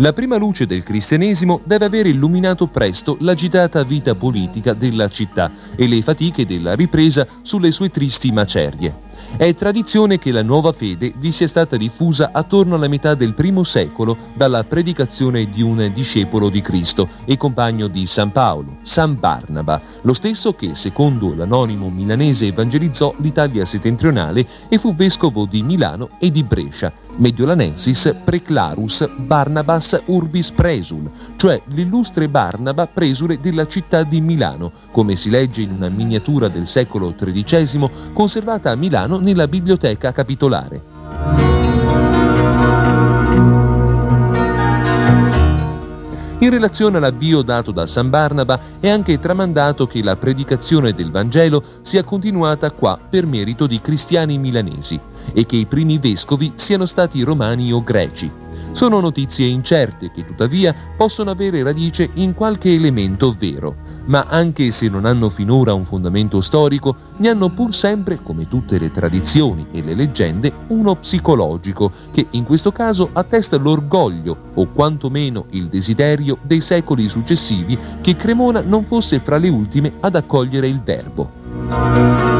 La prima luce del cristianesimo deve aver illuminato presto l'agitata vita politica della città e le fatiche della ripresa sulle sue tristi macerie. È tradizione che la nuova fede vi sia stata diffusa attorno alla metà del I secolo dalla predicazione di un discepolo di Cristo e compagno di San Paolo, San Barnaba, lo stesso che, secondo l'anonimo milanese, evangelizzò l'Italia settentrionale e fu vescovo di Milano e di Brescia, Mediolanensis Preclarus Barnabas Urbis Presul, cioè l'illustre Barnaba presule della città di Milano, come si legge in una miniatura del secolo XIII conservata a Milano nella biblioteca capitolare. In relazione all'avvio dato da San Barnaba è anche tramandato che la predicazione del Vangelo sia continuata qua per merito di cristiani milanesi e che i primi vescovi siano stati romani o greci. Sono notizie incerte che tuttavia possono avere radice in qualche elemento vero, ma anche se non hanno finora un fondamento storico, ne hanno pur sempre, come tutte le tradizioni e le leggende, uno psicologico, che in questo caso attesta l'orgoglio o quantomeno il desiderio dei secoli successivi che Cremona non fosse fra le ultime ad accogliere il verbo.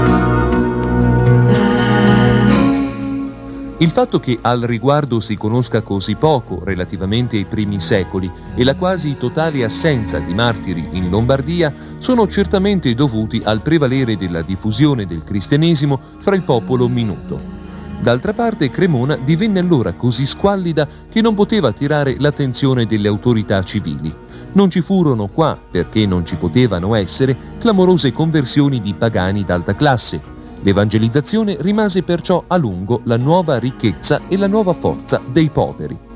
Il fatto che al riguardo si conosca così poco relativamente ai primi secoli e la quasi totale assenza di martiri in Lombardia sono certamente dovuti al prevalere della diffusione del cristianesimo fra il popolo minuto. D'altra parte Cremona divenne allora così squallida che non poteva attirare l'attenzione delle autorità civili. Non ci furono qua, perché non ci potevano essere, clamorose conversioni di pagani d'alta classe. L'evangelizzazione rimase perciò a lungo la nuova ricchezza e la nuova forza dei poveri.